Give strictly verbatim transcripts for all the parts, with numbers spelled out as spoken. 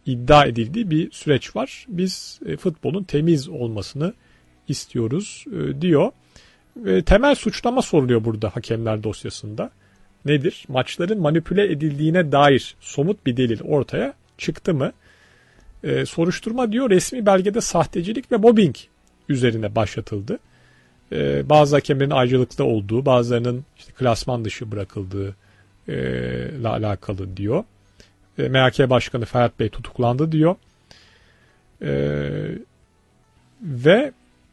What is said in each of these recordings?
iddia edildiği bir süreç var. Biz e, futbolun temiz olmasını istiyoruz e, diyor. E, temel suçlama soruluyor burada hakemler dosyasında. Nedir? Maçların manipüle edildiğine dair somut bir delil ortaya çıktı mı? E, soruşturma diyor resmi belgede sahtecilik ve mobbing üzerine başlatıldı. E, bazı hakemlerin ayrıcalıklı olduğu, bazılarının işte klasman dışı bırakıldığı e, ile alakalı diyor. E, M H K Başkanı Ferhat Bey tutuklandı diyor. E, ve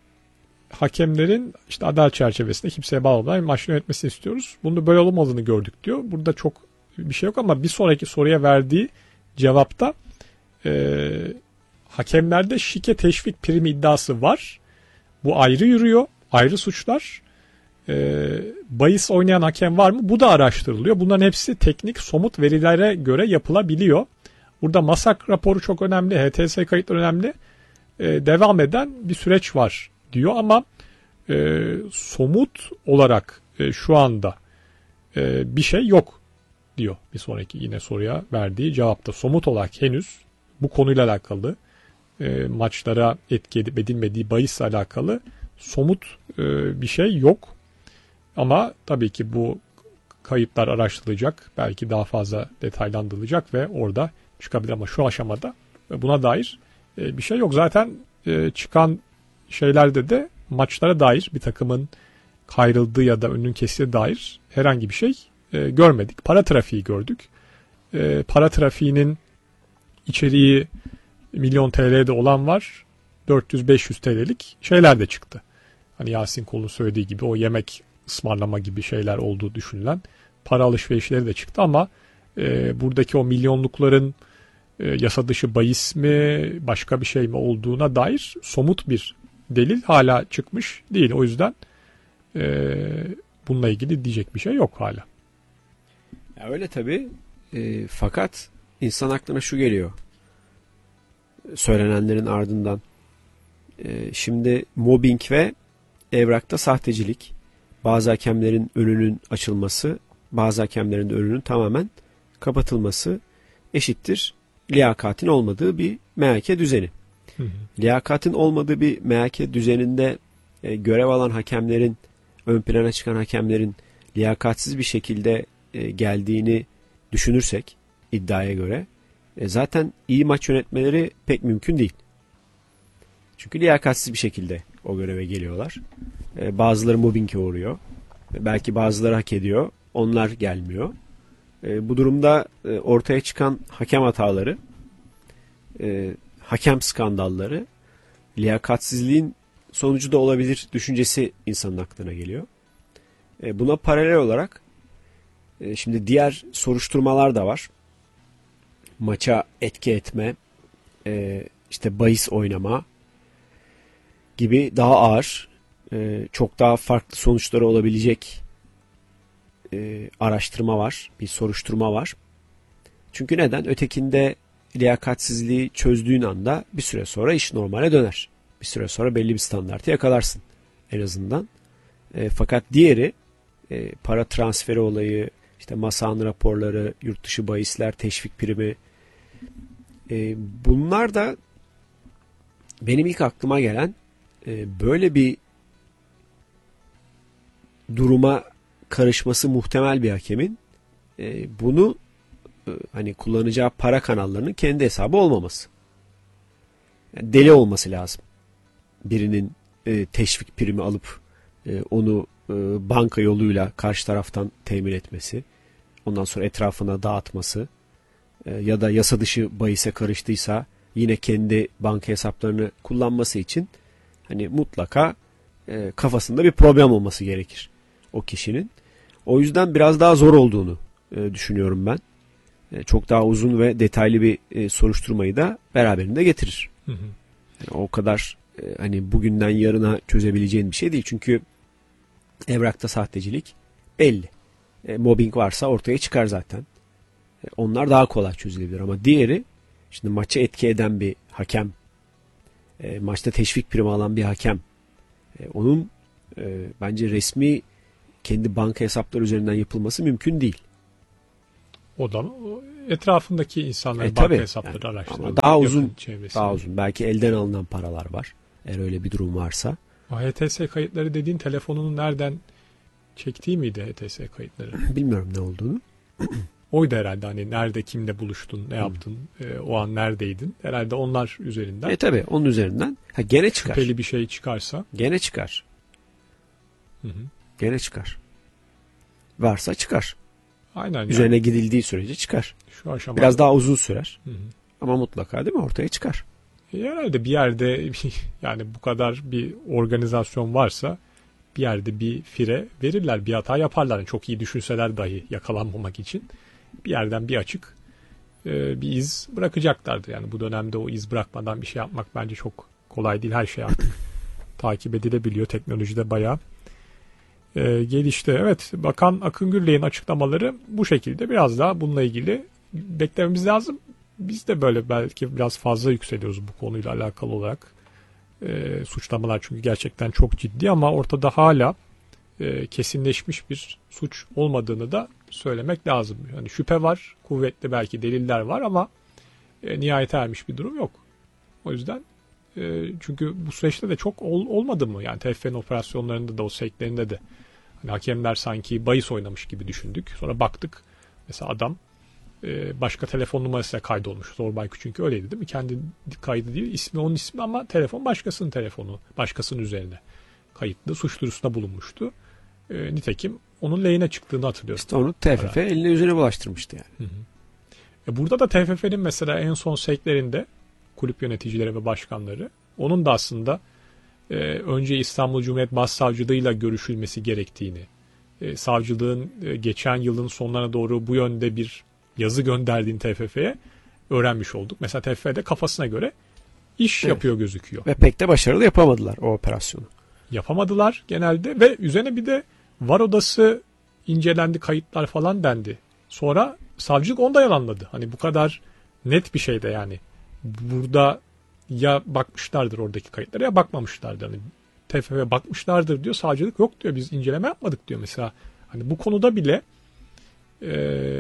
hakemlerin işte adalet çerçevesinde kimseye bağlamadan maçı yönetmesini istiyoruz. Bunu böyle olmadığını gördük diyor. Burada çok bir şey yok ama bir sonraki soruya verdiği cevapta e, hakemlerde şike teşvik primi iddiası var. Bu ayrı yürüyor. Ayrı suçlar. E, bahis oynayan hakem var mı? Bu da araştırılıyor. Bunların hepsi teknik, somut verilere göre yapılabiliyor. Burada MASAK raporu çok önemli. H T S kayıtları önemli. E, devam eden bir süreç var diyor ama e, somut olarak e, şu anda e, bir şey yok diyor. Bir sonraki yine soruya verdiği cevapta somut olarak henüz bu konuyla alakalı e, maçlara etki edip edilmediği bahisle alakalı somut e, bir şey yok. Ama tabii ki bu kayıtlar araştırılacak. Belki daha fazla detaylandırılacak ve orada çıkabilir ama şu aşamada buna dair e, bir şey yok. Zaten e, çıkan şeylerde de maçlara dair bir takımın kayrıldığı ya da önünün kesildiği dair herhangi bir şey e, görmedik. Para trafiği gördük. E, para trafiğinin içeriği milyon T L'de olan var. dört yüz beş yüz T L'lik şeyler de çıktı. Hani Yasin Kol'un söylediği gibi o yemek ısmarlama gibi şeyler olduğu düşünülen para alışverişleri de çıktı ama e, buradaki o milyonlukların e, yasa dışı bahis mi başka bir şey mi olduğuna dair somut bir delil hala çıkmış değil. O yüzden e, bununla ilgili diyecek bir şey yok hala. Ya öyle tabii. E, fakat insan aklına şu geliyor. Söylenenlerin ardından. E, şimdi mobbing ve evrakta sahtecilik, bazı hakemlerin önünün açılması, bazı hakemlerin de önünün tamamen kapatılması eşittir liyakatin olmadığı bir M H K düzeni. Hı hı. Liyakatin olmadığı bir M H K düzeninde e, görev alan hakemlerin, ön plana çıkan hakemlerin liyakatsiz bir şekilde e, geldiğini düşünürsek iddiaya göre e, zaten iyi maç yönetmeleri pek mümkün değil. Çünkü liyakatsiz bir şekilde o göreve geliyorlar. E, bazıları mobbinge uğruyor. E, belki bazıları hak ediyor. Onlar gelmiyor. E, bu durumda e, ortaya çıkan hakem hataları, e, hakem skandalları, liyakatsizliğin sonucu da olabilir düşüncesi insanın aklına geliyor. E, buna paralel olarak e, şimdi diğer soruşturmalar da var. Maça etki etme, e, işte bahis oynama gibi daha ağır, e, çok daha farklı sonuçları olabilecek e, araştırma var, bir soruşturma var. Çünkü neden? Ötekinde liyakatsizliği çözdüğün anda bir süre sonra iş normale döner. Bir süre sonra belli bir standartı yakalarsın en azından. E, fakat diğeri e, para transferi olayı, işte masanın raporları, yurt dışı bahisler, teşvik primi, e, bunlar da benim ilk aklıma gelen e, böyle bir duruma karışması muhtemel bir hakemin e, bunu e, hani kullanacağı para kanallarının kendi hesabı olmaması. Yani deli olması lazım. Birinin e, teşvik primi alıp e, onu e, banka yoluyla karşı taraftan temin etmesi, ondan sonra etrafına dağıtması e, ya da yasa dışı bahise karıştıysa yine kendi banka hesaplarını kullanması için hani mutlaka e, kafasında bir problem olması gerekir o kişinin. O yüzden biraz daha zor olduğunu e, düşünüyorum ben. E, çok daha uzun ve detaylı bir e, soruşturmayı da beraberinde getirir. Hı hı. Yani o kadar e, hani bugünden yarına çözebileceğin bir şey değil. Çünkü evrakta sahtecilik belli. E, mobbing varsa ortaya çıkar zaten. E, onlar daha kolay çözülebilir ama diğeri, şimdi maça etki eden bir hakem, e, maçta teşvik primi alan bir hakem, e, onun e, bence resmi kendi banka hesapları üzerinden yapılması mümkün değil. O da etrafındaki insanların E, banka tabii. hesapları Yani, araştırıyor. ama daha uzun, çevresi. daha uzun. Belki elden alınan paralar var. Eğer öyle bir durum varsa. O H T S kayıtları dediğin telefonunu nereden çektiği miydi H T S kayıtları? Bilmiyorum ne olduğunu. Oydu herhalde, hani nerede kimle buluştun, ne yaptın, e, o an neredeydin. Herhalde onlar üzerinden. E tabi onun üzerinden. Ha, gene çıkar. Şüpheli bir şey çıkarsa. Gene çıkar. Hı hı. Gene çıkar. Varsa çıkar. Aynen. Üzerine yani. gidildiği sürece çıkar. Şu aşamada. Biraz daha uzun sürer. Hı hı. Ama mutlaka değil mi? Ortaya çıkar. E, herhalde bir yerde yani bu kadar bir organizasyon varsa bir yerde bir fire verirler, bir hata yaparlar. Yani çok iyi düşünseler dahi yakalanmamak için bir yerden bir açık e, bir iz bırakacaklardı. Yani bu dönemde o iz bırakmadan bir şey yapmak bence çok kolay değil. Her şey artık takip edilebiliyor. Teknolojide bayağı e, gelişti. Evet, Bakan Akın Gürley'in açıklamaları bu şekilde. Biraz daha bununla ilgili beklememiz lazım. Biz de böyle belki biraz fazla yükseliyoruz bu konuyla alakalı olarak. E, suçlamalar çünkü gerçekten çok ciddi ama ortada hala e, kesinleşmiş bir suç olmadığını da söylemek lazım. Yani şüphe var, kuvvetli belki deliller var ama e, nihayete ermiş bir durum yok. O yüzden e, çünkü bu süreçte de çok ol, olmadı mı? Yani T F F'nin operasyonlarında da o sevklerinde de hani hakemler sanki bahis oynamış gibi düşündük. Sonra baktık mesela adam e, başka telefon numarasıyla kaydolmuş. Zorbay çünkü öyleydi değil mi? Kendi kaydı değil, ismi onun ismi ama telefon başkasının telefonu. Başkasının üzerine kayıtlı. Suç duyurusunda bulunmuştu. E, nitekim onun lehine çıktığını hatırlıyorum. İşte onu T F F eline yüzüne bulaştırmıştı yani. Hı hı. E burada da T F F'nin mesela en son sevklerinde kulüp yöneticileri ve başkanları, onun da aslında e, önce İstanbul Cumhuriyet Başsavcılığıyla görüşülmesi gerektiğini, e, savcılığın e, geçen yılın sonlarına doğru bu yönde bir yazı gönderdiğini T F F'ye öğrenmiş olduk. Mesela T F F de kafasına göre iş Evet. yapıyor gözüküyor. Ve pek de başarılı yapamadılar o operasyonu. Yapamadılar genelde ve üzerine bir de var odası incelendi, kayıtlar falan dendi. Sonra savcılık onu da yalanladı. Hani bu kadar net bir şey de yani. Burada ya bakmışlardır oradaki kayıtlara ya bakmamışlardır. Hani T F F bakmışlardır diyor. Savcılık yok diyor. Biz inceleme yapmadık diyor mesela. Hani bu konuda bile e,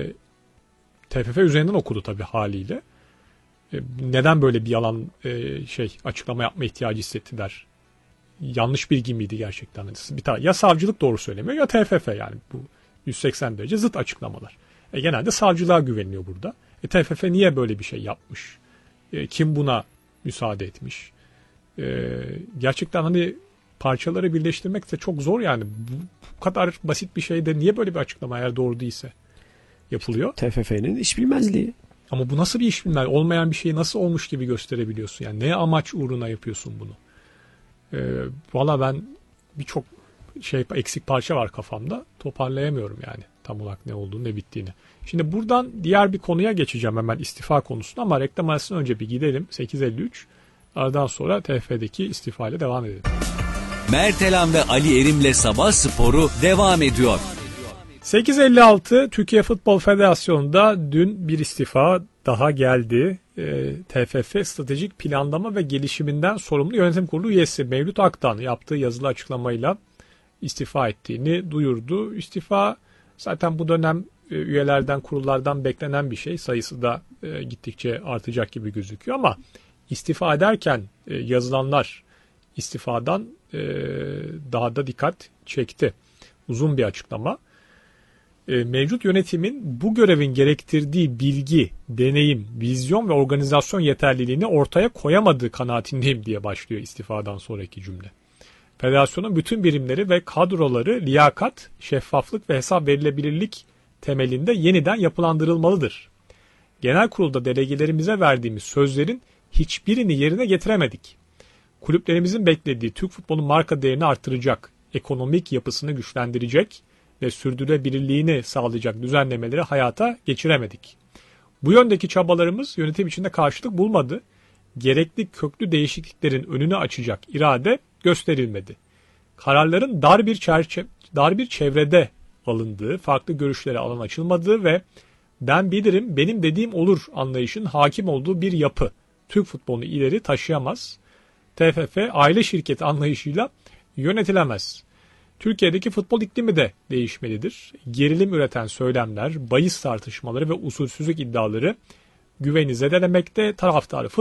T F F üzerinden okudu tabii haliyle. E, neden böyle bir yalan e, şey açıklama yapma ihtiyacı hissettiler? Yanlış bilgi miydi gerçekten? Bir tane ya savcılık doğru söylemiyor ya T F F, yani bu yüz seksen derece zıt açıklamalar. E, genelde savcılığa güveniliyor burada. E, T F F niye böyle bir şey yapmış? E, kim buna müsaade etmiş? E, gerçekten hani parçaları birleştirmek de çok zor yani. Bu, bu kadar basit bir şeyde niye böyle bir açıklama eğer doğru değilse yapılıyor? T F F'nin iş bilmezliği. Ama bu nasıl bir iş bilmez? Olmayan bir şeyi nasıl olmuş gibi gösterebiliyorsun? Yani ne amaç uğruna yapıyorsun bunu? E, Valla ben birçok şey eksik parça var kafamda. Toparlayamıyorum yani tam olarak ne olduğunu ne bittiğini. Şimdi buradan diğer bir konuya geçeceğim hemen, istifa konusuna, ama reklam arasından önce bir gidelim. sekiz elli üç. Aradan sonra T F F'deki istifa ile devam edelim. Mert Elan ve Ali Erim'le Sabah Sporu devam ediyor. sekiz elli altı Türkiye Futbol Federasyonu'nda dün bir istifa daha geldi. E, T F F Stratejik Planlama ve Gelişiminden sorumlu yönetim kurulu üyesi Mevlüt Aktan yaptığı yazılı açıklamayla istifa ettiğini duyurdu. İstifa zaten bu dönem e, üyelerden, kurullardan beklenen bir şey. Sayısı da e, gittikçe artacak gibi gözüküyor ama istifa ederken e, yazılanlar istifadan e, daha da dikkat çekti. Uzun bir açıklama. E, mevcut yönetimin bu görevin gerektirdiği bilgi, deneyim, vizyon ve organizasyon yeterliliğini ortaya koyamadığı kanaatindeyim diye başlıyor istifadan sonraki cümle. Federasyonun bütün birimleri ve kadroları liyakat, şeffaflık ve hesap verilebilirlik temelinde yeniden yapılandırılmalıdır. Genel kurulda delegelerimize verdiğimiz sözlerin hiçbirini yerine getiremedik. Kulüplerimizin beklediği Türk futbolunun marka değerini artıracak, ekonomik yapısını güçlendirecek ve sürdürülebilirliğini sağlayacak düzenlemeleri hayata geçiremedik. Bu yöndeki çabalarımız yönetim içinde karşılık bulmadı. Gerekli köklü değişikliklerin önünü açacak irade gösterilmedi. Kararların dar bir çerçeve, dar bir çevrede alındığı, farklı görüşlere alan açılmadığı ve ben bilirim, benim dediğim olur anlayışın hakim olduğu bir yapı Türk futbolunu ileri taşıyamaz. T F F aile şirketi anlayışıyla yönetilemez. Türkiye'deki futbol iklimi de değişmelidir. Gerilim üreten söylemler, bahis tartışmaları ve usulsüzlük iddiaları güveni zedelemekte, taraftarı